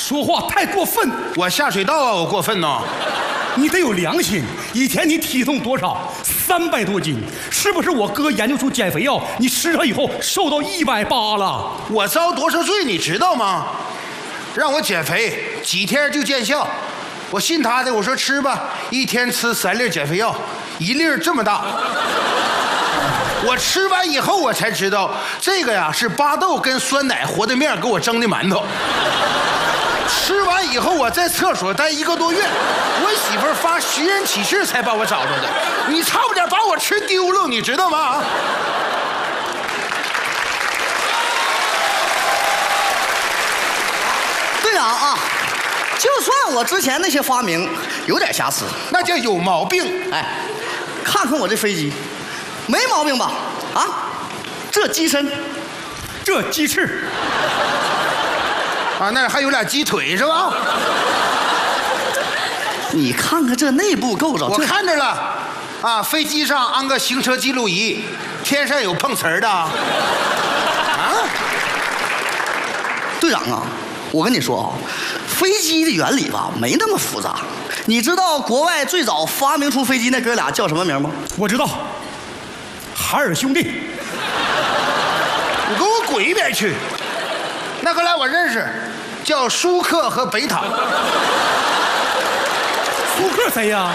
说话太过分。 我下水道啊，我过分呢？ 你得有良心。以前你体重多少？300多斤，是不是我哥研究出减肥药，你吃上以后瘦到180了？ 我遭多少罪你知道吗？让我减肥几天就见效，我信他的，我说吃吧，一天吃3粒减肥药，1粒这么大。我吃完以后我才知道，这个呀是巴豆跟酸奶和的面给我蒸的馒头。吃完以后我在厕所待1个多月，我媳妇儿发寻人启事才把我找着的。你差不点把我吃丢了，你知道吗？ 队长啊，就算我之前那些发明有点瑕疵， 那叫有毛病。 哎，看看我这飞机，没毛病吧？啊，这机身， 这鸡翅， 啊，那还有俩鸡腿是吧？ 你看看这内部构造， 我看着了，啊，飞机上安个行车记录仪，天上有碰瓷儿的。啊， 队长啊，我跟你说啊，飞机的原理吧没那么复杂。你知道国外最早发明出飞机那哥俩叫什么名吗？ 我知道，海尔兄弟。 你给我滚一边去！那个来我认识，叫舒克和北塔。 舒克谁呀？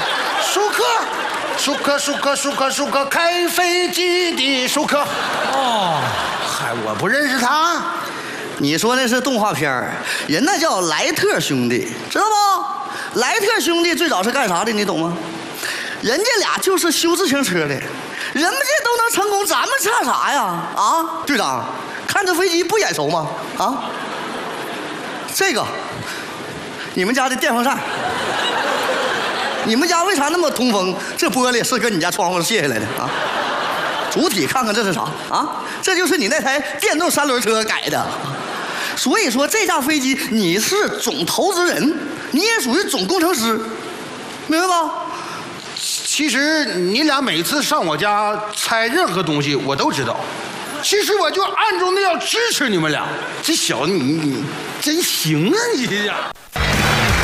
舒克，开飞机的舒克。 哦， 嗨，我不认识他。 你说那是动画片儿，人那叫莱特兄弟，知道不？莱特兄弟最早是干啥的？你懂吗？人家俩就是修自行车的，人们这都能成功，咱们差啥呀？啊，队长，看这飞机不眼熟吗？啊，这个，你们家的电风扇，你们家为啥那么通风？这玻璃是跟你家窗户卸下来的啊？主体看看这是啥啊？这就是你那台电动3轮车改的。所以说这架飞机你是总投资人，你也属于总工程师，明白吧？ 其实你俩每次上我家拆任何东西，我都知道。其实我就暗中的要支持你们俩。这小子你真行啊你这家。